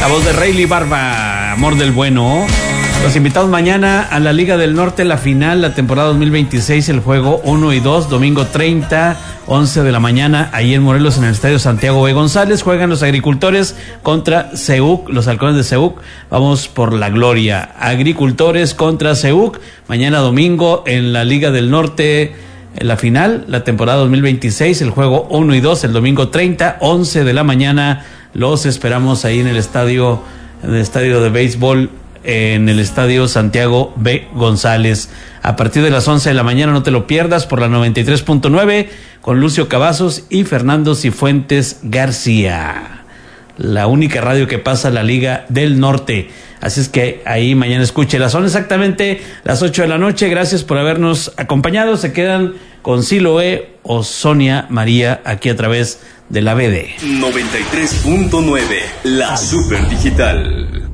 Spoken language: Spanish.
La voz de Rayleigh Barba, Amor del Bueno. Los invitados mañana a la Liga del Norte, la final, la temporada 2026, el juego 1 y 2, domingo 30, 11 de la mañana, ahí en Morelos, en el Estadio Santiago B. González. Juegan los Agricultores contra CEUC, los Halcones de CEUC. Vamos por la gloria. Agricultores contra CEUC, mañana domingo en la Liga del Norte, en la final, la temporada 2026, el juego 1 y 2, el domingo 30, 11 de la mañana. Los esperamos ahí en el estadio de béisbol, en el Estadio Santiago B. González. A partir de las 11 de la mañana, no te lo pierdas, por la 93.9, con Lucio Cavazos y Fernando Cifuentes García. La única radio que pasa la Liga del Norte. Así es que ahí mañana escúchela. Son exactamente las 8 de la noche. Gracias por habernos acompañado. Se quedan con Siloé o Sonia María aquí a través de la BD. 93.9, la Super Digital.